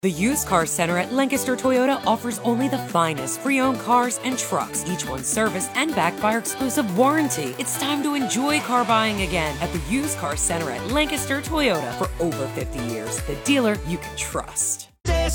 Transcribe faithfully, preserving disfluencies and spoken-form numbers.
The Used Car Center at Lancaster Toyota offers only the finest pre-owned cars and trucks, each one serviced and backed by our exclusive warranty. It's time to enjoy car buying again at the Used Car Center at Lancaster Toyota. For over fifty years, the dealer you can trust.